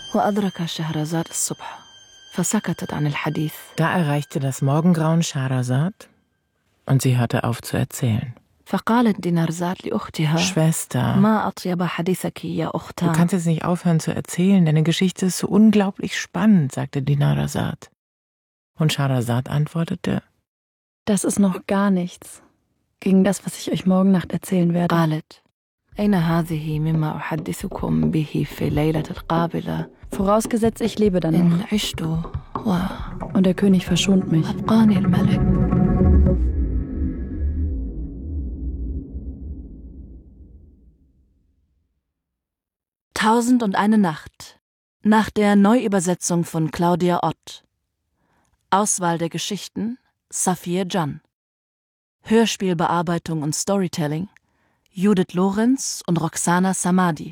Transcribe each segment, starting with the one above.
وأدرك شهرزاد الصبح فسكتت عن الحديث. Da erreichte das Morgengrauen Scheherazad und sie hörte auf zu erzählen. فقالت دينارزاد لأختها Schwester, ما أطيب حديثك يا du أختان. kannst jetzt nicht aufhören zu erzählen, deine Geschichte ist so unglaublich spannend, sagte Dinarzad. Und Scheherazad antwortete: Das ist noch gar nichts gegen das, was ich euch morgen Nacht erzählen werde. قالت أين هذه مما أحدثكم به في الليلة القابلة Vorausgesetzt, ich lebe dann إن noch. عشت Und der König verschont mich. وأبقاني الملك. Tausend und eine Nacht nach der Neuübersetzung von Claudia Ott. Auswahl der Geschichten Safiye Can. Hörspielbearbeitung und Storytelling Judith Lorenz und Roxana Samadi.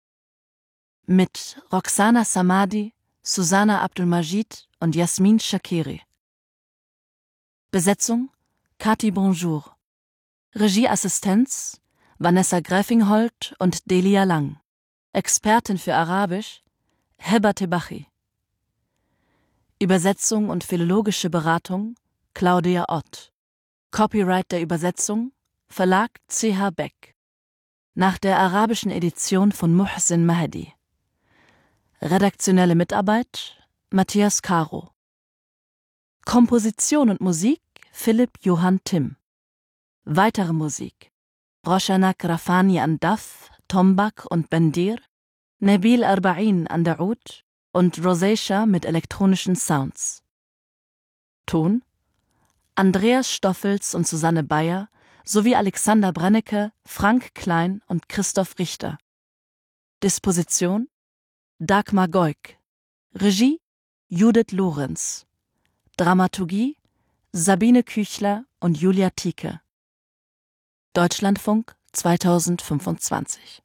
Mit Roxana Samadi, Susanna Abdulmajid und Jasmin Shakiri. Besetzung Kati Bonjour. Regieassistenz Vanessa Gräfingholt und Delia Lang. Expertin für Arabisch Heba Tebachi. Übersetzung und philologische Beratung Claudia Ott. Copyright der Übersetzung Verlag CH Beck. Nach der arabischen Edition von Muhsin Mahdi. Redaktionelle Mitarbeit Matthias Caro. Komposition und Musik Philipp Johann Timm. Weitere Musik Roshanak Rafani an Daf, Tombak und Bendir, Nabil Arba'in an der Oud und Rosacea mit elektronischen Sounds. Ton Andreas Stoffels und Susanne Bayer sowie Alexander Brennecke, Frank Klein und Christoph Richter. Disposition Dagmar Goik. Regie Judith Lorenz. Dramaturgie Sabine Küchler und Julia Tieke. Deutschlandfunk 2025.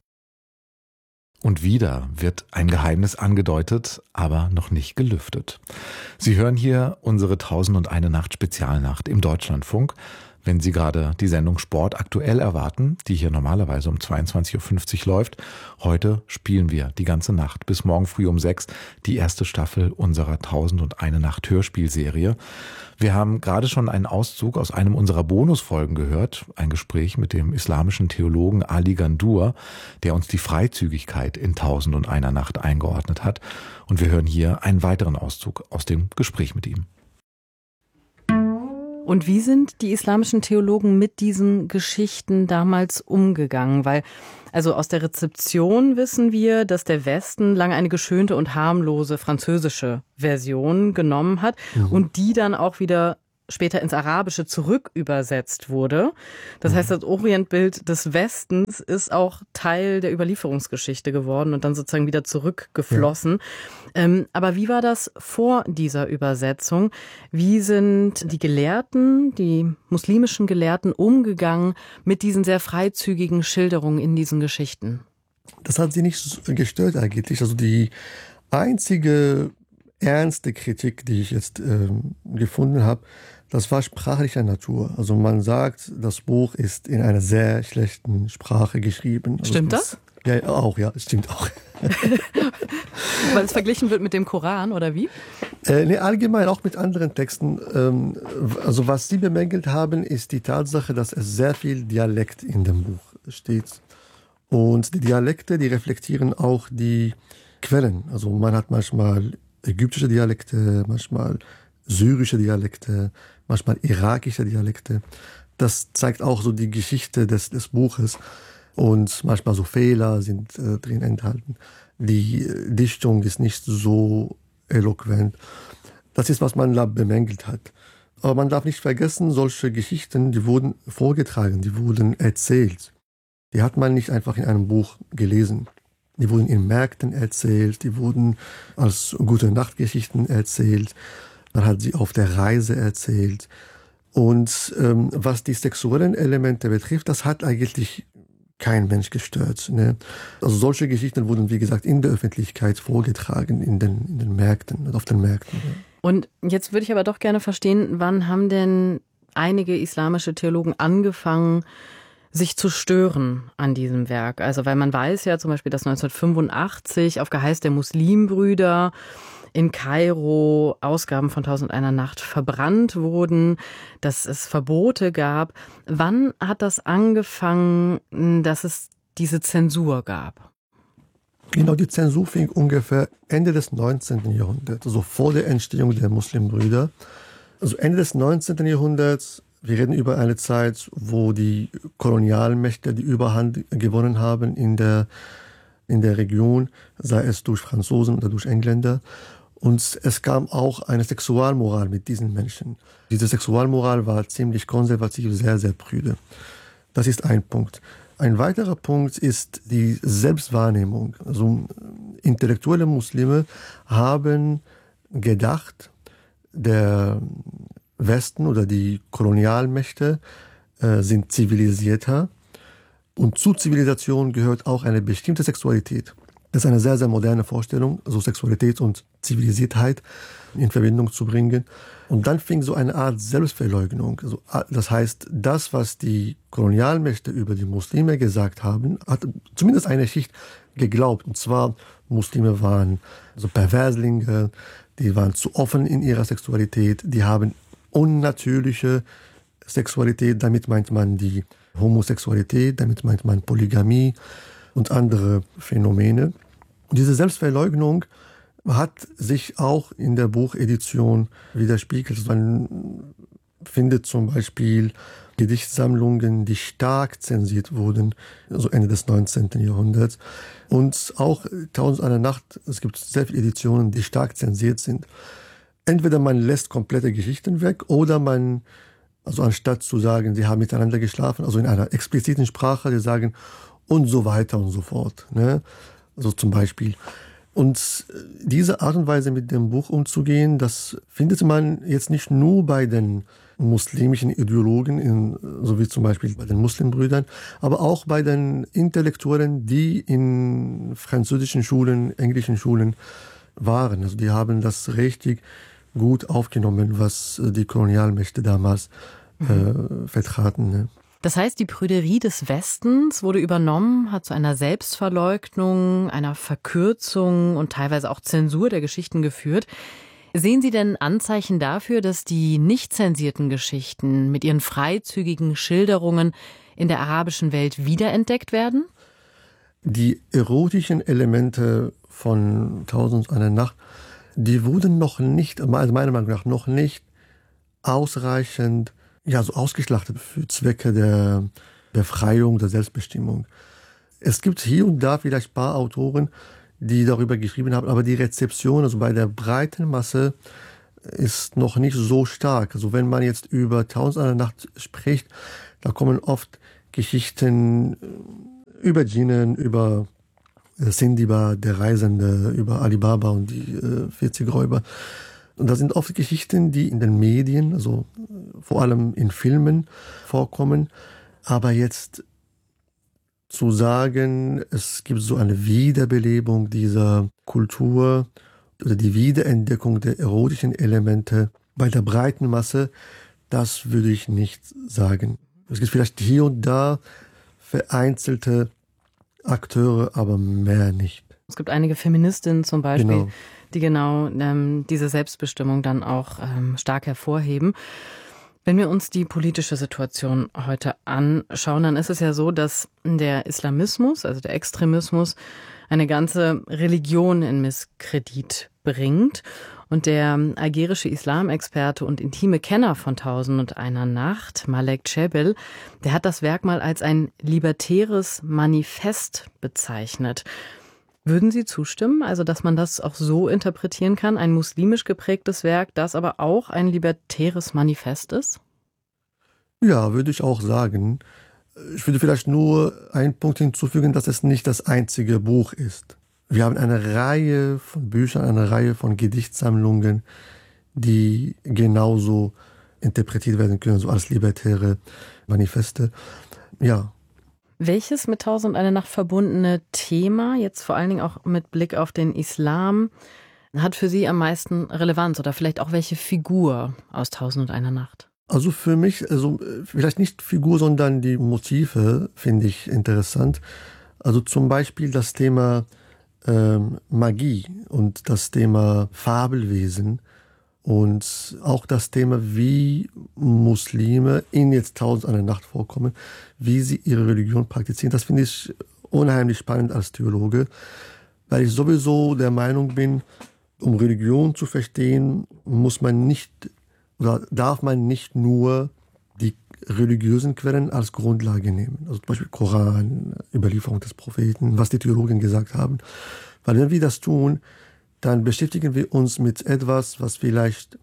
Und wieder wird ein Geheimnis angedeutet, aber noch nicht gelüftet. Sie hören hier unsere 1001 Nacht Spezialnacht im Deutschlandfunk. Wenn Sie gerade die Sendung Sport aktuell erwarten, die hier normalerweise um 22.50 Uhr läuft, heute spielen wir die ganze Nacht bis morgen früh um 6 die erste Staffel unserer 1001 Nacht Hörspielserie. Wir haben gerade schon einen Auszug aus einem unserer Bonusfolgen gehört, ein Gespräch mit dem islamischen Theologen Ali Gandur, der uns die Freizügigkeit in 1001 Nacht eingeordnet hat. Und wir hören hier einen weiteren Auszug aus dem Gespräch mit ihm. Und wie sind die islamischen Theologen mit diesen Geschichten damals umgegangen? Weil, also aus der Rezeption wissen wir, dass der Westen lange eine geschönte und harmlose französische Version genommen hat und die dann auch wieder später ins Arabische zurückübersetzt wurde. Das heißt, das Orientbild des Westens ist auch Teil der Überlieferungsgeschichte geworden und dann sozusagen wieder zurückgeflossen. Ja. Aber wie war das vor dieser Übersetzung? Wie sind die Gelehrten, die muslimischen Gelehrten umgegangen mit diesen sehr freizügigen Schilderungen in diesen Geschichten? Das hat sie nicht gestört eigentlich. Also die einzige ernste Kritik, die ich jetzt gefunden habe, das war sprachlicher Natur. Also man sagt, das Buch ist in einer sehr schlechten Sprache geschrieben. Also stimmt das? Ja, auch, ja, stimmt auch. Weil es verglichen wird mit dem Koran, oder wie? Nee, allgemein auch mit anderen Texten. Also was Sie bemängelt haben, ist die Tatsache, dass es sehr viel Dialekt in dem Buch steht. Und die Dialekte, die reflektieren auch die Quellen. Also man hat manchmal ägyptische Dialekte, manchmal syrische Dialekte, manchmal irakische Dialekte. Das zeigt auch so die Geschichte des Buches. Und manchmal so Fehler sind drin enthalten. Die Dichtung ist nicht so eloquent. Das ist, was man da bemängelt hat. Aber man darf nicht vergessen, solche Geschichten, die wurden vorgetragen, die wurden erzählt. Die hat man nicht einfach in einem Buch gelesen. Die wurden in Märkten erzählt, die wurden als Gute-Nacht-Geschichten erzählt. Man hat sie auf der Reise erzählt. Und was die sexuellen Elemente betrifft, das hat eigentlich kein Mensch gestört. Ne? Also solche Geschichten wurden, wie gesagt, in der Öffentlichkeit vorgetragen, in den Märkten, auf den Märkten. Ja. Und jetzt würde ich aber doch gerne verstehen, wann haben denn einige islamische Theologen angefangen, sich zu stören an diesem Werk? Also weil man weiß ja zum Beispiel, dass 1985 auf Geheiß der Muslimbrüder in Kairo Ausgaben von 1001 Nacht verbrannt wurden, dass es Verbote gab. Wann hat das angefangen, dass es diese Zensur gab? Genau, die Zensur fing ungefähr Ende des 19. Jahrhunderts, also vor der Entstehung der Muslimbrüder. Also Ende des 19. Jahrhunderts, wir reden über eine Zeit, wo die Kolonialmächte die Überhand gewonnen haben in der Region, sei es durch Franzosen oder durch Engländer. Und es kam auch eine Sexualmoral mit diesen Menschen. Diese Sexualmoral war ziemlich konservativ, sehr, sehr prüde. Das ist ein Punkt. Ein weiterer Punkt ist die Selbstwahrnehmung. Also intellektuelle Muslime haben gedacht, der Westen oder die Kolonialmächte sind zivilisierter. Und zu Zivilisation gehört auch eine bestimmte Sexualität. Das ist eine sehr, sehr moderne Vorstellung, also Sexualität und Zivilisiertheit in Verbindung zu bringen. Und dann fing so eine Art Selbstverleugnung. Also, das heißt, das, was die Kolonialmächte über die Muslime gesagt haben, hat zumindest eine Schicht geglaubt. Und zwar, Muslime waren so Perverslinge, die waren zu offen in ihrer Sexualität, die haben unnatürliche Sexualität, damit meint man die Homosexualität, damit meint man Polygamie und andere Phänomene. Und diese Selbstverleugnung hat sich auch in der Buchedition widerspiegelt. Man findet zum Beispiel Gedichtsammlungen, die stark zensiert wurden, also Ende des 19. Jahrhunderts. Und auch 1001 Nacht, es gibt sehr viele Editionen, die stark zensiert sind. Entweder man lässt komplette Geschichten weg oder man, also anstatt zu sagen, sie haben miteinander geschlafen, also in einer expliziten Sprache, die sagen und so weiter und so fort. Ne? Also zum Beispiel. Und diese Art und Weise mit dem Buch umzugehen, das findet man jetzt nicht nur bei den muslimischen Ideologen, so wie zum Beispiel bei den Muslimbrüdern, aber auch bei den Intellektuellen, die in französischen Schulen, englischen Schulen waren. Also die haben das richtig gut aufgenommen, was die Kolonialmächte damals vertraten. Ne? Das heißt, die Prüderie des Westens wurde übernommen, hat zu einer Selbstverleugnung, einer Verkürzung und teilweise auch Zensur der Geschichten geführt. Sehen Sie denn Anzeichen dafür, dass die nicht zensierten Geschichten mit ihren freizügigen Schilderungen in der arabischen Welt wiederentdeckt werden? Die erotischen Elemente von 1001 Nacht, die wurden noch nicht, also meiner Meinung nach, noch nicht ausreichend so ausgeschlachtet für Zwecke der Befreiung, der Selbstbestimmung. Es gibt hier und da vielleicht ein paar Autoren, die darüber geschrieben haben, aber die Rezeption, also bei der breiten Masse, ist noch nicht so stark. Also wenn man jetzt über 1001 Nacht spricht, da kommen oft Geschichten über Djinnen, über Sindibad, der Reisende, über Ali Baba und die 40 Räuber. Und das sind oft Geschichten, die in den Medien, also vor allem in Filmen, vorkommen. Aber jetzt zu sagen, es gibt so eine Wiederbelebung dieser Kultur oder die Wiederentdeckung der erotischen Elemente bei der breiten Masse, das würde ich nicht sagen. Es gibt vielleicht hier und da vereinzelte Akteure, aber mehr nicht. Es gibt einige Feministinnen zum Beispiel, Genau. die genau diese Selbstbestimmung dann auch stark hervorheben. Wenn wir uns die politische Situation heute anschauen, dann ist es ja so, dass der Islamismus, also der Extremismus, eine ganze Religion in Misskredit bringt. Und der algerische Islamexperte und intime Kenner von 1001 Nacht, Malek Cebel, der hat das Werk mal als ein libertäres Manifest bezeichnet. Würden Sie zustimmen, also dass man das auch so interpretieren kann, ein muslimisch geprägtes Werk, das aber auch ein libertäres Manifest ist? Ja, würde ich auch sagen. Ich würde vielleicht nur einen Punkt hinzufügen, dass es nicht das einzige Buch ist. Wir haben eine Reihe von Büchern, eine Reihe von Gedichtsammlungen, die genauso interpretiert werden können, so als libertäre Manifeste. Ja. Welches mit 1001 Nacht verbundene Thema, jetzt vor allen Dingen auch mit Blick auf den Islam, hat für Sie am meisten Relevanz oder vielleicht auch welche Figur aus 1001 Nacht? Also für mich, also vielleicht nicht Figur, sondern die Motive finde ich interessant. Also zum Beispiel das Thema Magie und das Thema Fabelwesen und auch das Thema, wie Muslime in jetzt 1001 Nacht vorkommen, wie sie ihre Religion praktizieren. Das finde ich unheimlich spannend als Theologe, weil ich sowieso der Meinung bin, um Religion zu verstehen, muss man nicht oder darf man nicht nur die religiösen Quellen als Grundlage nehmen. Also zum Beispiel Koran, Überlieferung des Propheten, was die Theologen gesagt haben. Weil wenn wir das tun, dann beschäftigen wir uns mit etwas, was vielleicht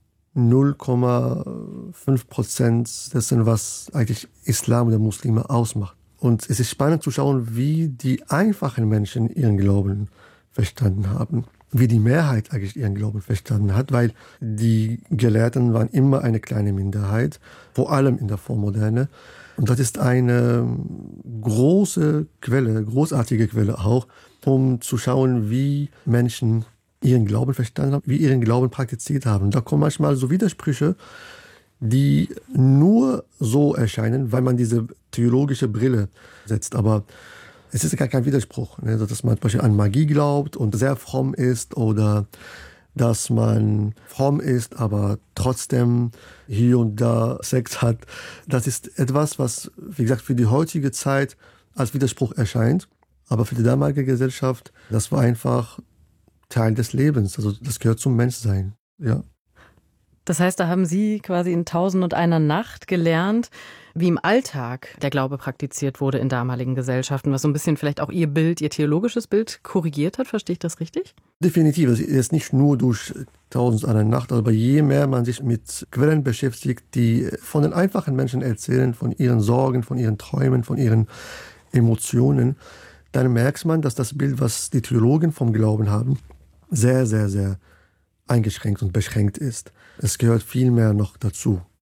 0,5% dessen, was eigentlich Islam oder Muslime ausmacht. Und es ist spannend zu schauen, wie die einfachen Menschen ihren Glauben verstanden haben, wie die Mehrheit eigentlich ihren Glauben verstanden hat, weil die Gelehrten waren immer eine kleine Minderheit, vor allem in der Vormoderne. Und das ist eine große Quelle, großartige Quelle auch, um zu schauen, wie Menschen ihren Glauben verstanden haben, wie ihren Glauben praktiziert haben. Da kommen manchmal so Widersprüche, die nur so erscheinen, weil man diese theologische Brille setzt. Aber es ist gar kein Widerspruch, ne? Dass man zum Beispiel an Magie glaubt und sehr fromm ist oder dass man fromm ist, aber trotzdem hier und da Sex hat. Das ist etwas, was, wie gesagt, für die heutige Zeit als Widerspruch erscheint. Aber für die damalige Gesellschaft, das war einfach Teil des Lebens. Also das gehört zum Menschsein, ja. Das heißt, da haben Sie quasi in 1001 Nacht gelernt, wie im Alltag der Glaube praktiziert wurde in damaligen Gesellschaften, was so ein bisschen vielleicht auch Ihr Bild, Ihr theologisches Bild korrigiert hat. Verstehe ich das richtig? Definitiv. Es ist nicht nur durch 1001 Nacht, aber je mehr man sich mit Quellen beschäftigt, die von den einfachen Menschen erzählen, von ihren Sorgen, von ihren Träumen, von ihren Emotionen, dann merkt man, dass das Bild, was die Theologen vom Glauben haben, sehr, sehr, sehr eingeschränkt und beschränkt ist. Es gehört viel mehr noch dazu.